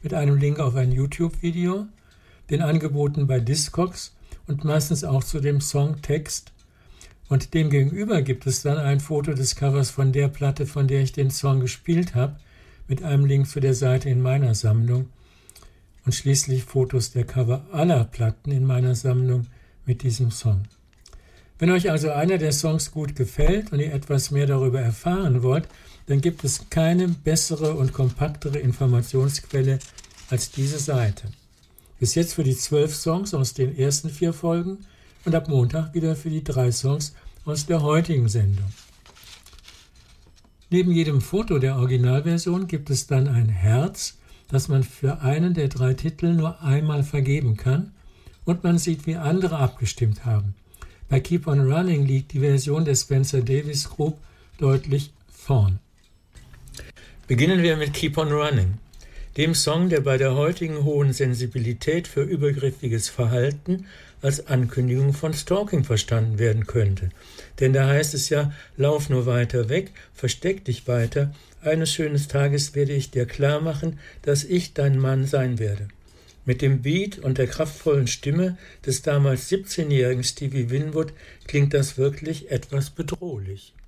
mit einem Link auf ein YouTube-Video, den Angeboten bei Discogs und meistens auch zu dem Songtext. Und dem gegenüber gibt es dann ein Foto des Covers von der Platte, von der ich den Song gespielt habe, mit einem Link zu der Seite in meiner Sammlung und schließlich Fotos der Cover aller Platten in meiner Sammlung mit diesem Song. Wenn euch also einer der Songs gut gefällt und ihr etwas mehr darüber erfahren wollt, dann gibt es keine bessere und kompaktere Informationsquelle als diese Seite. Bis jetzt für die 12 Songs aus den ersten 4 Folgen und ab Montag wieder für die 3 Songs aus der heutigen Sendung. Neben jedem Foto der Originalversion gibt es dann ein Herz, das man für einen der 3 Titel nur einmal vergeben kann, und man sieht, wie andere abgestimmt haben. Bei Keep on Running liegt die Version der Spencer Davis Group deutlich vorn. Beginnen wir mit Keep on Running, dem Song, der bei der heutigen hohen Sensibilität für übergriffiges Verhalten als Ankündigung von Stalking verstanden werden könnte. Denn da heißt es ja, lauf nur weiter weg, versteck dich weiter, eines schönen Tages werde ich dir klar machen, dass ich dein Mann sein werde. Mit dem Beat und der kraftvollen Stimme des damals 17-jährigen Stevie Winwood klingt das wirklich etwas bedrohlich.